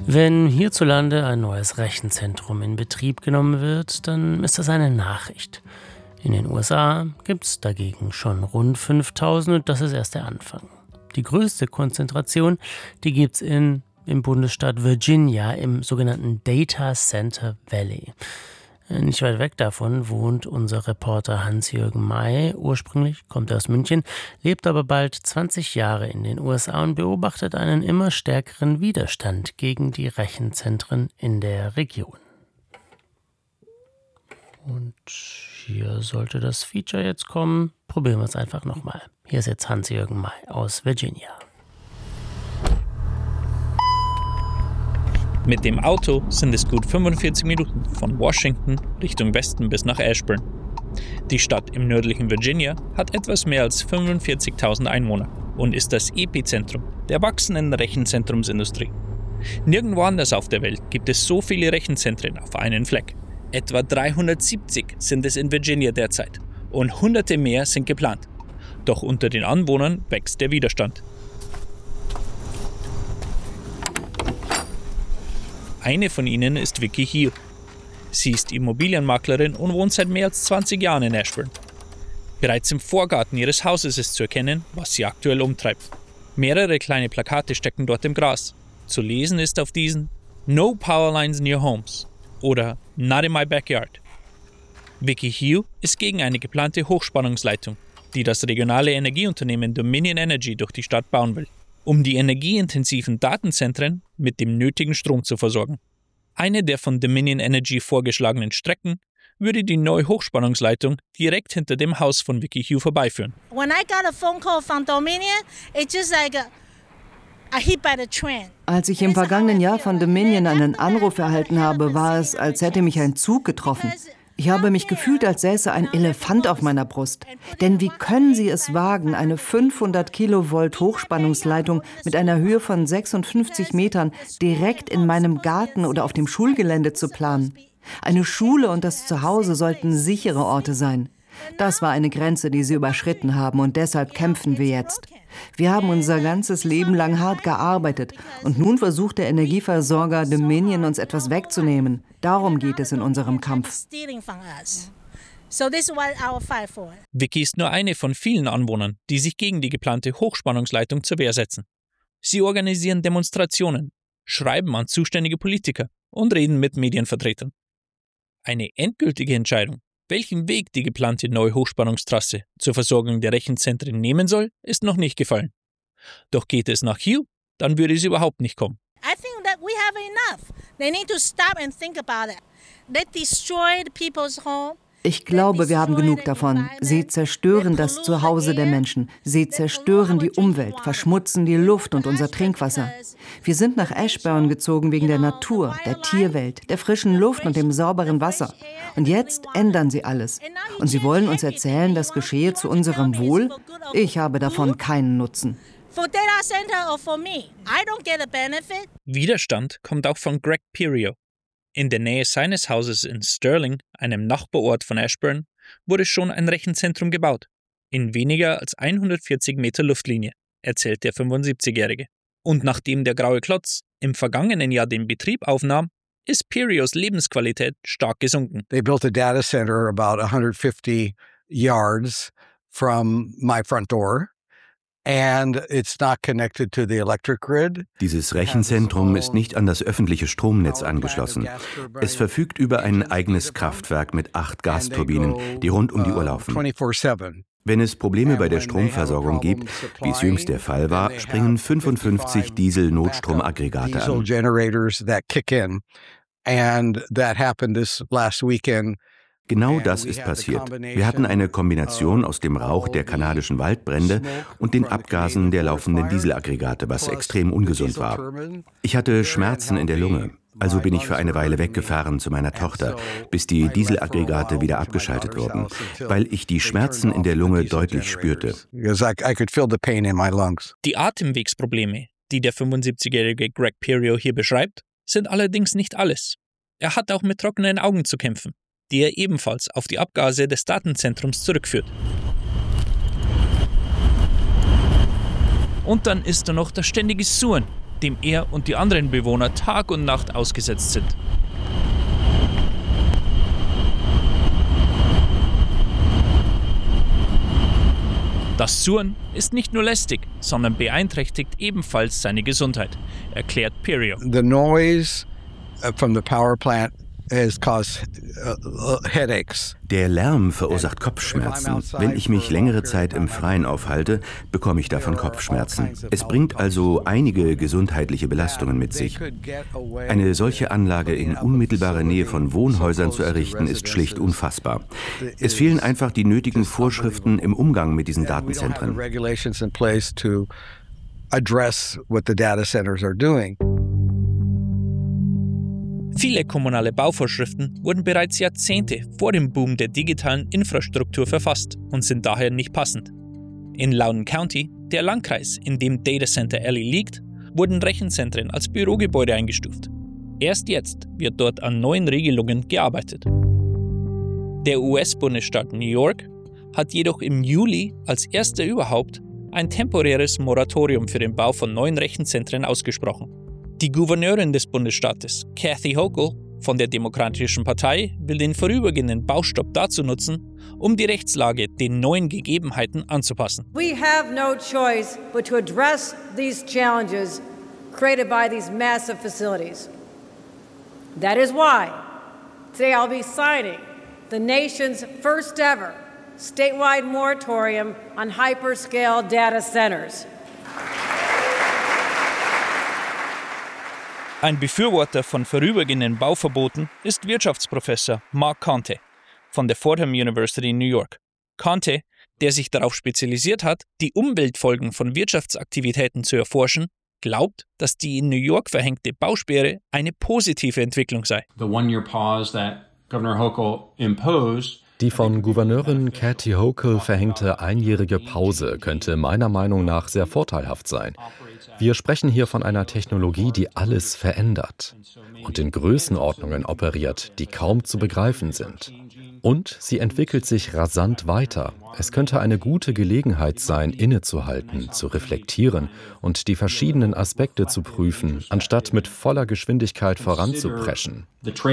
Wenn hierzulande ein neues Rechenzentrum in Betrieb genommen wird, dann ist das eine Nachricht. In den USA gibt es dagegen schon rund 5000 und das ist erst der Anfang. Die größte Konzentration, die gibt es im Bundesstaat Virginia im sogenannten Data Center Valley. Nicht weit weg davon wohnt unser Reporter Hans-Jürgen May. Ursprünglich kommt er aus München, lebt aber bald 20 Jahre in den USA und beobachtet einen immer stärkeren Widerstand gegen die Rechenzentren in der Region. Und hier sollte das Feature jetzt kommen. Probieren wir es einfach nochmal. Hier ist jetzt Hans-Jürgen May aus Virginia. Mit dem Auto sind es gut 45 Minuten von Washington Richtung Westen bis nach Ashburn. Die Stadt im nördlichen Virginia hat etwas mehr als 45.000 Einwohner und ist das Epizentrum der wachsenden Rechenzentrumsindustrie. Nirgendwo anders auf der Welt gibt es so viele Rechenzentren auf einen Fleck. Etwa 370 sind es in Virginia derzeit und Hunderte mehr sind geplant. Doch unter den Anwohnern wächst der Widerstand. Eine von ihnen ist Vicky Hill. Sie ist Immobilienmaklerin und wohnt seit mehr als 20 Jahren in Ashburn. Bereits im Vorgarten ihres Hauses ist zu erkennen, was sie aktuell umtreibt. Mehrere kleine Plakate stecken dort im Gras. Zu lesen ist auf diesen "No power lines near homes" oder "Not in my backyard". Vicky Hill ist gegen eine geplante Hochspannungsleitung, die das regionale Energieunternehmen Dominion Energy durch die Stadt bauen will, um die energieintensiven Datenzentren mit dem nötigen Strom zu versorgen. Eine der von Dominion Energy vorgeschlagenen Strecken würde die neue Hochspannungsleitung direkt hinter dem Haus von Vicky Hill vorbeiführen. When I got a phone call from Dominion, it's just like a hit by the train. Als ich im vergangenen Jahr von Dominion einen Anruf erhalten habe, war es, als hätte mich ein Zug getroffen. Ich habe mich gefühlt, als säße ein Elefant auf meiner Brust. Denn wie können Sie es wagen, eine 500 Kilovolt Hochspannungsleitung mit einer Höhe von 56 Metern direkt in meinem Garten oder auf dem Schulgelände zu planen? Eine Schule und das Zuhause sollten sichere Orte sein. Das war eine Grenze, die Sie überschritten haben und deshalb kämpfen wir jetzt. Wir haben unser ganzes Leben lang hart gearbeitet und nun versucht der Energieversorger Dominion uns etwas wegzunehmen. Darum geht es in unserem Kampf. Vicky ist nur eine von vielen Anwohnern, die sich gegen die geplante Hochspannungsleitung zur Wehr setzen. Sie organisieren Demonstrationen, schreiben an zuständige Politiker und reden mit Medienvertretern. Eine endgültige Entscheidung, welchen Weg die geplante neue Hochspannungstrasse zur Versorgung der Rechenzentren nehmen soll, ist noch nicht gefallen. Doch geht es nach Hill, dann würde sie überhaupt nicht kommen. I think that we have enough. They need to stop and think about it. They destroyed people's home. Ich glaube, wir haben genug davon. Sie zerstören das Zuhause der Menschen. Sie zerstören die Umwelt, verschmutzen die Luft und unser Trinkwasser. Wir sind nach Ashburn gezogen wegen der Natur, der Tierwelt, der frischen Luft und dem sauberen Wasser. Und jetzt ändern sie alles. Und sie wollen uns erzählen, das geschehe zu unserem Wohl? Ich habe davon keinen Nutzen. Widerstand kommt auch von Greg Perio. In der Nähe seines Hauses in Sterling, einem Nachbarort von Ashburn, wurde schon ein Rechenzentrum gebaut. In weniger als 140 Meter Luftlinie, erzählt der 75-Jährige. Und nachdem der graue Klotz im vergangenen Jahr den Betrieb aufnahm, ist Perios Lebensqualität stark gesunken. They built a data center about 150 yards from my front door. And it's not connected to the electric grid. Dieses Rechenzentrum ist nicht an das öffentliche Stromnetz angeschlossen. Es verfügt über ein eigenes Kraftwerk mit 8 Gasturbinen, die rund um die Uhr laufen. Wenn es Probleme bei der Stromversorgung gibt, wie es jüngst der Fall war, springen 55 Diesel-Notstromaggregate an. Genau das ist passiert. Wir hatten eine Kombination aus dem Rauch der kanadischen Waldbrände und den Abgasen der laufenden Dieselaggregate, was extrem ungesund war. Ich hatte Schmerzen in der Lunge, also bin ich für eine Weile weggefahren zu meiner Tochter, bis die Dieselaggregate wieder abgeschaltet wurden, weil ich die Schmerzen in der Lunge deutlich spürte. Die Atemwegsprobleme, die der 75-jährige Greg Perio hier beschreibt, sind allerdings nicht alles. Er hat auch mit trockenen Augen zu kämpfen, die er ebenfalls auf die Abgase des Datenzentrums zurückführt. Und dann ist da noch das ständige Surren, dem er und die anderen Bewohner Tag und Nacht ausgesetzt sind. Das Surren ist nicht nur lästig, sondern beeinträchtigt ebenfalls seine Gesundheit, erklärt Perio. The noise from the power plant has caused headaches. Der Lärm verursacht Kopfschmerzen. Wenn ich mich längere Zeit im Freien aufhalte, bekomme ich davon Kopfschmerzen. Es bringt also einige gesundheitliche Belastungen mit sich. Eine solche Anlage in unmittelbarer Nähe von Wohnhäusern zu errichten, ist schlicht unfassbar. Es fehlen einfach die nötigen Vorschriften im Umgang mit diesen Datenzentren. Viele kommunale Bauvorschriften wurden bereits Jahrzehnte vor dem Boom der digitalen Infrastruktur verfasst und sind daher nicht passend. In Loudoun County, der Landkreis, in dem Data Center Alley liegt, wurden Rechenzentren als Bürogebäude eingestuft. Erst jetzt wird dort an neuen Regelungen gearbeitet. Der US-Bundesstaat New York hat jedoch im Juli als erster überhaupt ein temporäres Moratorium für den Bau von neuen Rechenzentren ausgesprochen. Die Gouverneurin des Bundesstaates, Kathy Hochul von der Demokratischen Partei, will den vorübergehenden Baustopp dazu nutzen, um die Rechtslage den neuen Gegebenheiten anzupassen. We have no choice but to address these challenges created by these massive facilities. That is why today I'll be signing the nation's first ever statewide moratorium on hyperscale data centers. Ein Befürworter von vorübergehenden Bauverboten ist Wirtschaftsprofessor Mark Conte von der Fordham University in New York. Conte, der sich darauf spezialisiert hat, die Umweltfolgen von Wirtschaftsaktivitäten zu erforschen, glaubt, dass die in New York verhängte Bausperre eine positive Entwicklung sei. The one-year pause that Governor Hochul imposed. Die von Gouverneurin Kathy Hochul verhängte einjährige Pause könnte meiner Meinung nach sehr vorteilhaft sein. Wir sprechen hier von einer Technologie, die alles verändert und in Größenordnungen operiert, die kaum zu begreifen sind. Und sie entwickelt sich rasant weiter. Es könnte eine gute Gelegenheit sein, innezuhalten, zu reflektieren und die verschiedenen Aspekte zu prüfen, anstatt mit voller Geschwindigkeit voranzupreschen.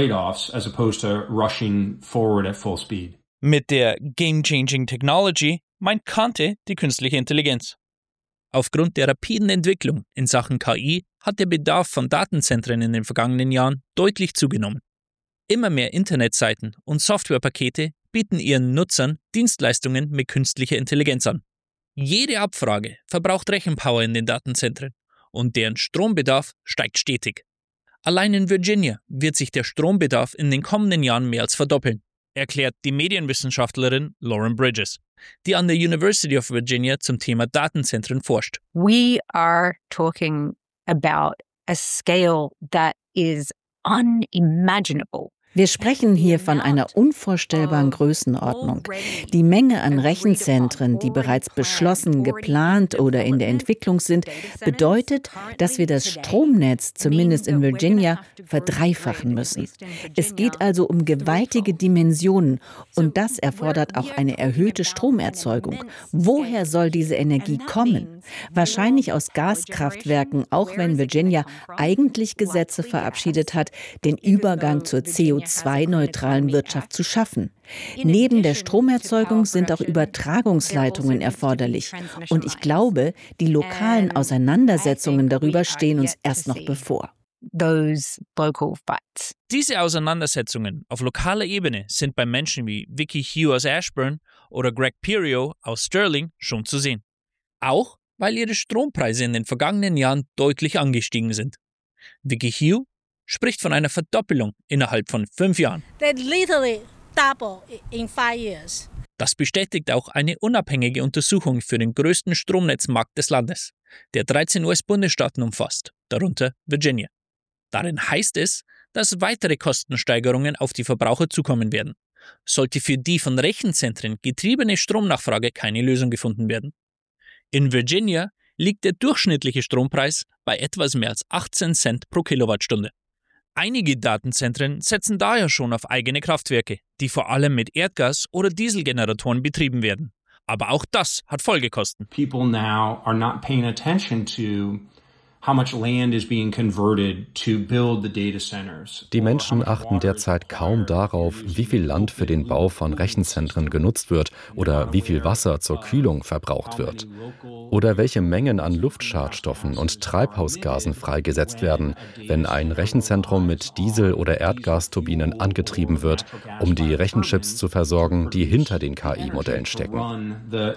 Mit der Game-Changing Technology meint Conte die künstliche Intelligenz. Aufgrund der rapiden Entwicklung in Sachen KI hat der Bedarf von Datenzentren in den vergangenen Jahren deutlich zugenommen. Immer mehr Internetseiten und Softwarepakete bieten ihren Nutzern Dienstleistungen mit künstlicher Intelligenz an. Jede Abfrage verbraucht Rechenpower in den Datenzentren und deren Strombedarf steigt stetig. Allein in Virginia wird sich der Strombedarf in den kommenden Jahren mehr als verdoppeln, erklärt die Medienwissenschaftlerin Lauren Bridges, die an der University of Virginia zum Thema Datenzentren forscht. We are talking about a scale that is unimaginable. Wir sprechen hier von einer unvorstellbaren Größenordnung. Die Menge an Rechenzentren, die bereits beschlossen, geplant oder in der Entwicklung sind, bedeutet, dass wir das Stromnetz, zumindest in Virginia, verdreifachen müssen. Es geht also um gewaltige Dimensionen und das erfordert auch eine erhöhte Stromerzeugung. Woher soll diese Energie kommen? Wahrscheinlich aus Gaskraftwerken, auch wenn Virginia eigentlich Gesetze verabschiedet hat, den Übergang zur CO2-neutralen Wirtschaft zu schaffen. Neben der Stromerzeugung sind auch Übertragungsleitungen erforderlich. Und ich glaube, die lokalen Auseinandersetzungen darüber stehen uns erst noch bevor. Diese Auseinandersetzungen auf lokaler Ebene sind bei Menschen wie Vicky Hugh aus Ashburn oder Greg Perio aus Sterling schon zu sehen. Auch weil ihre Strompreise in den vergangenen Jahren deutlich angestiegen sind. Vicky Hugh spricht von einer Verdoppelung innerhalb von 5 Jahren. Das bestätigt auch eine unabhängige Untersuchung für den größten Stromnetzmarkt des Landes, der 13 US-Bundesstaaten umfasst, darunter Virginia. Darin heißt es, dass weitere Kostensteigerungen auf die Verbraucher zukommen werden, sollte für die von Rechenzentren getriebene Stromnachfrage keine Lösung gefunden werden. In Virginia liegt der durchschnittliche Strompreis bei etwas mehr als 18 Cent pro Kilowattstunde. Einige Datenzentren setzen daher schon auf eigene Kraftwerke, die vor allem mit Erdgas- oder Dieselgeneratoren betrieben werden. Aber auch das hat Folgekosten. People now are not paying attention to Die Menschen achten derzeit kaum darauf, wie viel Land für den Bau von Rechenzentren genutzt wird oder wie viel Wasser zur Kühlung verbraucht wird. Oder welche Mengen an Luftschadstoffen und Treibhausgasen freigesetzt werden, wenn ein Rechenzentrum mit Diesel- oder Erdgasturbinen angetrieben wird, um die Rechenchips zu versorgen, die hinter den KI-Modellen stecken.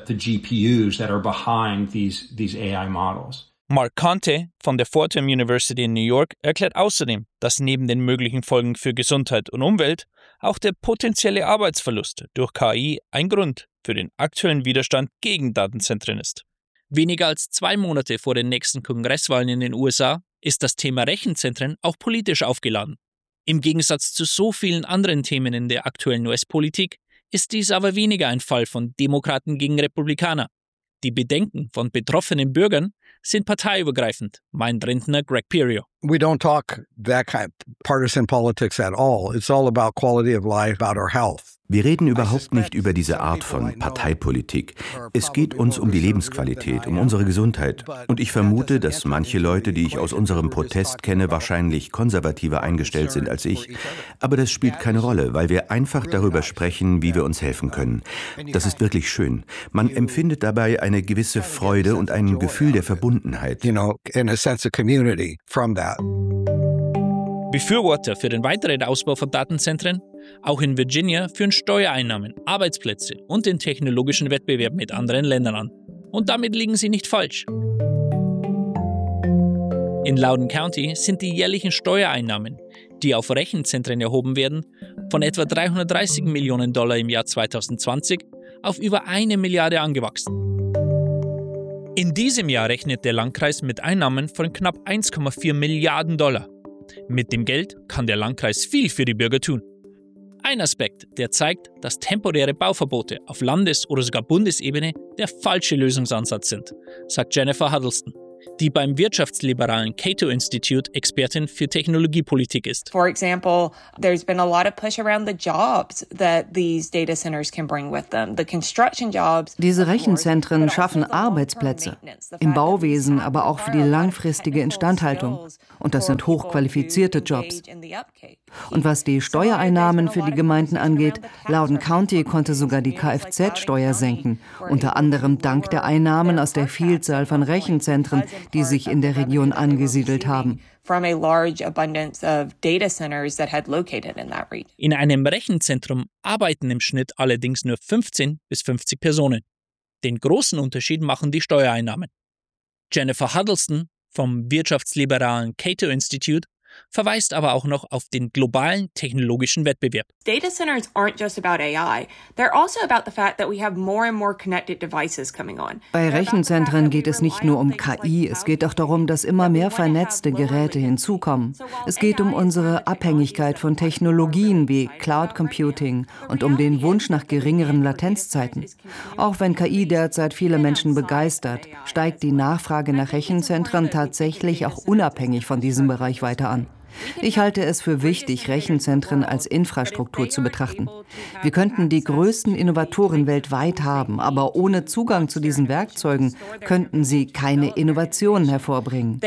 Mark Conte von der Fordham University in New York erklärt außerdem, dass neben den möglichen Folgen für Gesundheit und Umwelt auch der potenzielle Arbeitsverlust durch KI ein Grund für den aktuellen Widerstand gegen Datenzentren ist. Weniger als 2 Monate vor den nächsten Kongresswahlen in den USA ist das Thema Rechenzentren auch politisch aufgeladen. Im Gegensatz zu so vielen anderen Themen in der aktuellen US-Politik ist dies aber weniger ein Fall von Demokraten gegen Republikaner. Die Bedenken von betroffenen Bürgern sind parteiübergreifend, meint Rentner Greg Perio. We don't talk that kind of partisan politics at all. It's all about quality of life, about our health. Wir reden überhaupt nicht über diese Art von Parteipolitik. Es geht uns um die Lebensqualität, um unsere Gesundheit. Und ich vermute, dass manche Leute, die ich aus unserem Protest kenne, wahrscheinlich konservativer eingestellt sind als ich. Aber das spielt keine Rolle, weil wir einfach darüber sprechen, wie wir uns helfen können. Das ist wirklich schön. Man empfindet dabei eine gewisse Freude und ein Gefühl der Verbundenheit. Befürworter für den weiteren Ausbau von Datenzentren, auch in Virginia, führen Steuereinnahmen, Arbeitsplätze und den technologischen Wettbewerb mit anderen Ländern an. Und damit liegen sie nicht falsch. In Loudoun County sind die jährlichen Steuereinnahmen, die auf Rechenzentren erhoben werden, von etwa $330 Millionen im Jahr 2020 auf über 1 Milliarde angewachsen. In diesem Jahr rechnet der Landkreis mit Einnahmen von knapp $1,4 Milliarden. Mit dem Geld kann der Landkreis viel für die Bürger tun. Ein Aspekt, der zeigt, dass temporäre Bauverbote auf Landes- oder sogar Bundesebene der falsche Lösungsansatz sind, sagt Jennifer Huddleston, die beim wirtschaftsliberalen Cato Institute Expertin für Technologiepolitik ist. For example, there's been a lot of push around the jobs that these data centers can bring with them. The construction jobs. Diese Rechenzentren schaffen Arbeitsplätze im Bauwesen, aber auch für die langfristige Instandhaltung. Und das sind hochqualifizierte Jobs. Und was die Steuereinnahmen für die Gemeinden angeht, Loudoun County konnte sogar die Kfz-Steuer senken, unter anderem dank der Einnahmen aus der Vielzahl von Rechenzentren, die sich in der Region angesiedelt haben. In einem Rechenzentrum arbeiten im Schnitt allerdings nur 15 bis 50 Personen. Den großen Unterschied machen die Steuereinnahmen. Jennifer Huddleston vom wirtschaftsliberalen Cato Institute verweist aber auch noch auf den globalen technologischen Wettbewerb. Data centers aren't just about AI. They're also about the fact that we have more and more connected devices coming on. Bei Rechenzentren geht es nicht nur um KI, es geht auch darum, dass immer mehr vernetzte Geräte hinzukommen. Es geht um unsere Abhängigkeit von Technologien wie Cloud Computing und um den Wunsch nach geringeren Latenzzeiten. Auch wenn KI derzeit viele Menschen begeistert, steigt die Nachfrage nach Rechenzentren tatsächlich auch unabhängig von diesem Bereich weiter an. Ich halte es für wichtig, Rechenzentren als Infrastruktur zu betrachten. Wir könnten die größten Innovatoren weltweit haben, aber ohne Zugang zu diesen Werkzeugen könnten sie keine Innovationen hervorbringen.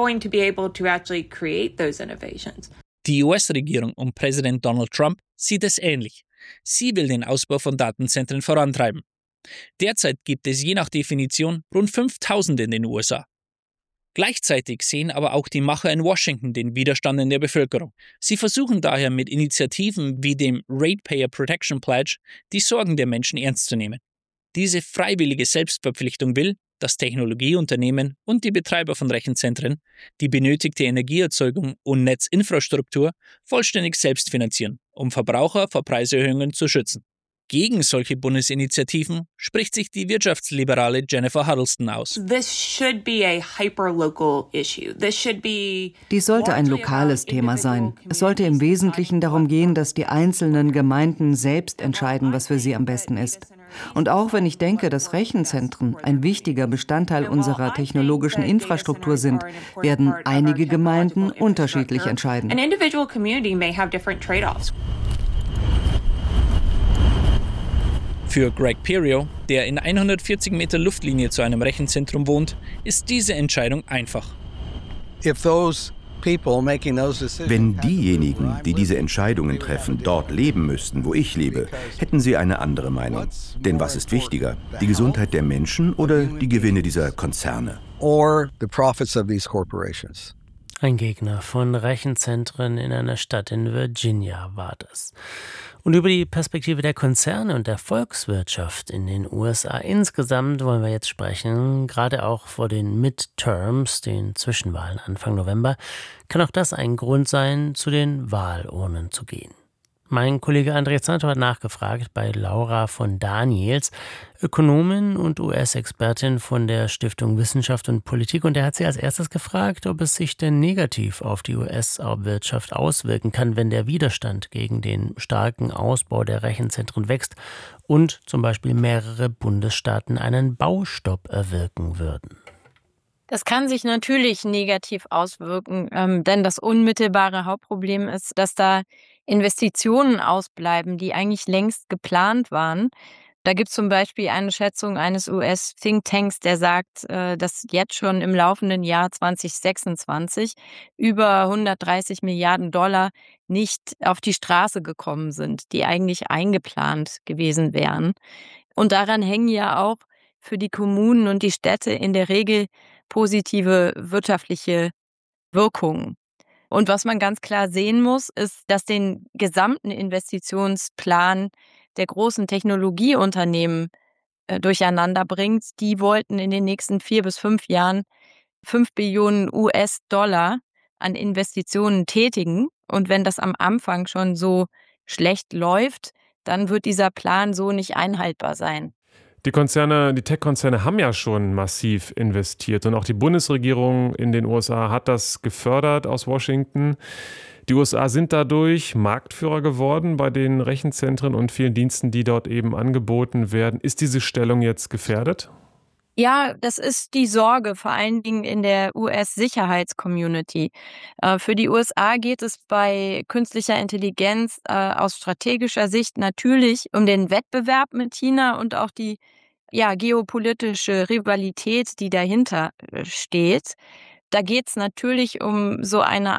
Die US-Regierung um Präsident Donald Trump sieht es ähnlich. Sie will den Ausbau von Datenzentren vorantreiben. Derzeit gibt es je nach Definition rund 5.000 in den USA. Gleichzeitig sehen aber auch die Macher in Washington den Widerstand in der Bevölkerung. Sie versuchen daher mit Initiativen wie dem Ratepayer Protection Pledge die Sorgen der Menschen ernst zu nehmen. Diese freiwillige Selbstverpflichtung will, dass Technologieunternehmen und die Betreiber von Rechenzentren die benötigte Energieerzeugung und Netzinfrastruktur vollständig selbst finanzieren, um Verbraucher vor Preiserhöhungen zu schützen. Gegen solche Bundesinitiativen spricht sich die wirtschaftsliberale Jennifer Huddleston aus. Dies sollte ein lokales Thema sein. Es sollte im Wesentlichen darum gehen, dass die einzelnen Gemeinden selbst entscheiden, was für sie am besten ist. Und auch wenn ich denke, dass Rechenzentren ein wichtiger Bestandteil unserer technologischen Infrastruktur sind, werden einige Gemeinden unterschiedlich entscheiden. Für Greg Perio, der in 140 Meter Luftlinie zu einem Rechenzentrum wohnt, ist diese Entscheidung einfach. Wenn diejenigen, die diese Entscheidungen treffen, dort leben müssten, wo ich lebe, hätten sie eine andere Meinung. Denn was ist wichtiger, die Gesundheit der Menschen oder die Gewinne dieser Konzerne? Ein Gegner von Rechenzentren in einer Stadt in Virginia war das. Und über die Perspektive der Konzerne und der Volkswirtschaft in den USA insgesamt wollen wir jetzt sprechen. Gerade auch vor den Midterms, den Zwischenwahlen Anfang November, kann auch das ein Grund sein, zu den Wahlurnen zu gehen. Mein Kollege André Zanto hat nachgefragt bei Laura von Daniels, Ökonomin und US-Expertin von der Stiftung Wissenschaft und Politik. Und er hat sie als erstes gefragt, ob es sich denn negativ auf die US-Wirtschaft auswirken kann, wenn der Widerstand gegen den starken Ausbau der Rechenzentren wächst und zum Beispiel mehrere Bundesstaaten einen Baustopp erwirken würden. Das kann sich natürlich negativ auswirken, denn das unmittelbare Hauptproblem ist, dass da Investitionen ausbleiben, die eigentlich längst geplant waren. Da gibt es zum Beispiel eine Schätzung eines US-Thinktanks, der sagt, dass jetzt schon im laufenden Jahr 2026 über 130 Milliarden Dollar nicht auf die Straße gekommen sind, die eigentlich eingeplant gewesen wären. Und daran hängen ja auch für die Kommunen und die Städte in der Regel positive wirtschaftliche Wirkungen. Und was man ganz klar sehen muss, ist, dass den gesamten Investitionsplan der großen Technologieunternehmen durcheinander bringt. Die wollten in den nächsten 4 bis 5 Jahren 5 Billionen US-Dollar an Investitionen tätigen. Und wenn das am Anfang schon so schlecht läuft, dann wird dieser Plan so nicht einhaltbar sein. Die Tech-Konzerne haben ja schon massiv investiert und auch die Bundesregierung in den USA hat das gefördert aus Washington. Die USA sind dadurch Marktführer geworden bei den Rechenzentren und vielen Diensten, die dort eben angeboten werden. Ist diese Stellung jetzt gefährdet? Ja, das ist die Sorge, vor allen Dingen in der US-Sicherheitscommunity. Für die USA geht es bei künstlicher Intelligenz aus strategischer Sicht natürlich um den Wettbewerb mit China und auch die geopolitische Rivalität, die dahinter steht. Da geht es natürlich um so eine